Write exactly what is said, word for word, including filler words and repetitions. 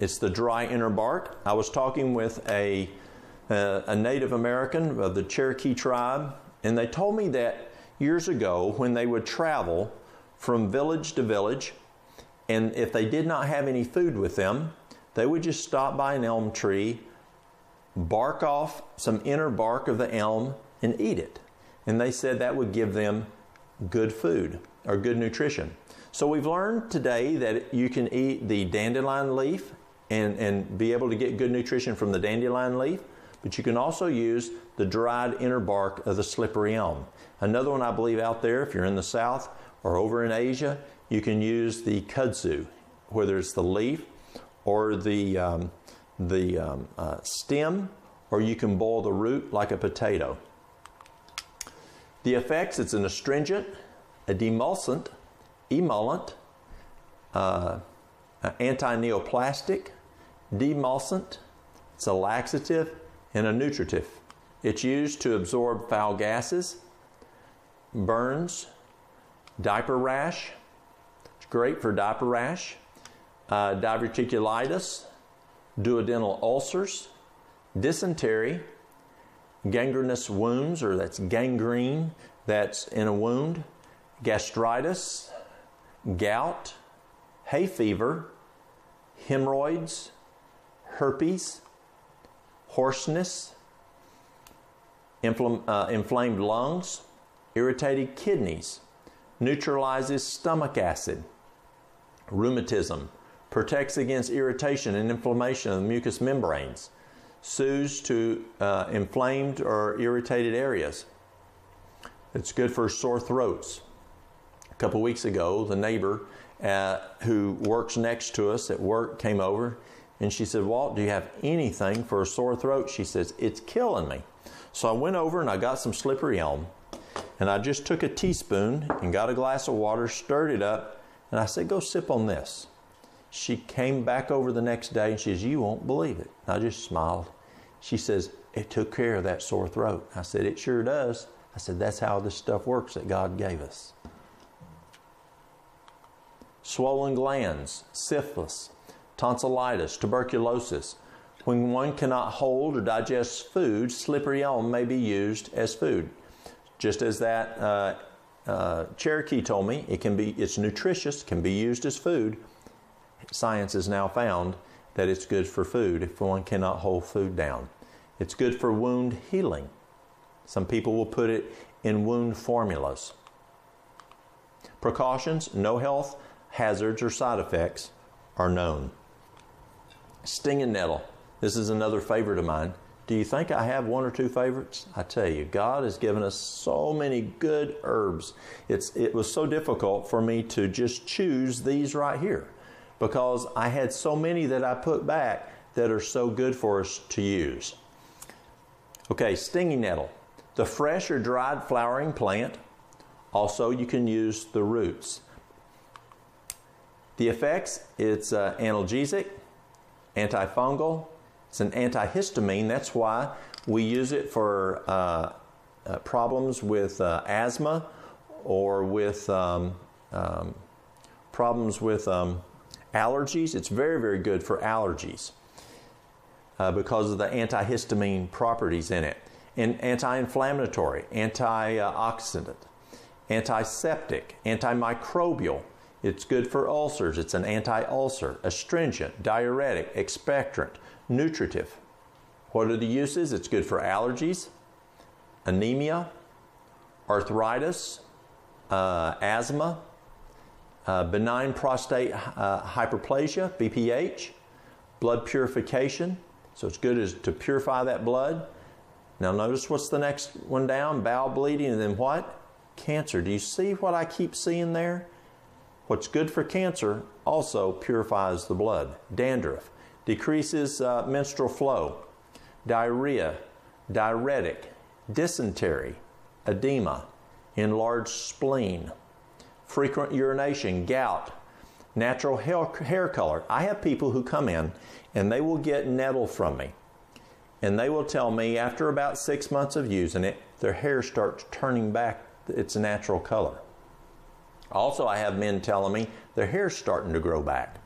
It's the dry inner bark. I was talking with a, uh, a Native American of the Cherokee tribe, and they told me that years ago when they would travel from village to village, and if they did not have any food with them, they would just stop by an elm tree, bark off some inner bark of the elm, and eat it. And they said that would give them good food or good nutrition. So we've learned today that you can eat the dandelion leaf and, and be able to get good nutrition from the dandelion leaf, but you can also use the dried inner bark of the slippery elm. Another one I believe out there, if you're in the South or over in Asia, you can use the kudzu, whether it's the leaf or the, um, the um, uh, stem, or you can boil the root like a potato. The effects, it's an astringent, a demulcent, emullant, uh, anti-neoplastic, demulcent, it's a laxative, and a nutritive. It's used to absorb foul gases, burns, diaper rash. It's great for diaper rash, uh, diverticulitis, duodenal ulcers, dysentery, gangrenous wounds, or that's gangrene that's in a wound, gastritis, gout, hay fever, hemorrhoids, herpes, hoarseness, infl- uh, inflamed lungs, irritated kidneys, neutralizes stomach acid, rheumatism, protects against irritation and inflammation of the mucous membranes, soothes to uh, inflamed or irritated areas. It's good for sore throats. A couple weeks ago, the neighbor uh, who works next to us at work came over, and she said, "Walt, do you have anything for a sore throat?" She says, "It's killing me." So I went over and I got some slippery elm, and I just took a teaspoon and got a glass of water, stirred it up, and I said, "Go sip on this." She came back over the next day and she says, "You won't believe it." I just smiled. She says, "It took care of that sore throat." I said, "It sure does." I said, "That's how this stuff works that God gave us." Swollen glands, syphilis, tonsillitis, tuberculosis. When one cannot hold or digest food, slippery elm may be used as food. Just as that uh, uh, Cherokee told me, it can be, it's nutritious, can be used as food. Science has now found that it's good for food if one cannot hold food down. It's good for wound healing. Some people will put it in wound formulas. Precautions, no health hazards or side effects are known. Stinging nettle. This is another favorite of mine. Do you think I have one or two favorites? I tell you, God has given us so many good herbs. It's, it was so difficult for me to just choose these right here, because I had so many that I put back that are so good for us to use. Okay, stinging nettle. The fresh or dried flowering plant. Also, you can use the roots. The effects, it's uh, analgesic, antifungal, it's an antihistamine. That's why we use it for uh, uh, problems with uh, asthma or with um, um, problems with um, allergies. It's very, very good for allergies uh, because of the antihistamine properties in it. And anti-inflammatory, antioxidant, antiseptic, antimicrobial. It's good for ulcers. It's an anti-ulcer, astringent, diuretic, expectorant, nutritive. What are the uses? It's good for allergies, anemia, arthritis, uh, asthma, uh, benign prostate uh, hyperplasia, B P H, blood purification. So it's good as to purify that blood. Now notice what's the next one down? Bowel bleeding, and then what? Cancer. Do you see what I keep seeing there? What's good for cancer also purifies the blood. Dandruff. Decreases uh, menstrual flow. Diarrhea. Diuretic. Dysentery. Edema. Enlarged spleen. Frequent urination. Gout. Natural hair color. I have people who come in and they will get nettle from me. And they will tell me after about six months of using it, their hair starts turning back its natural color. Also, I have men telling me their hair's starting to grow back.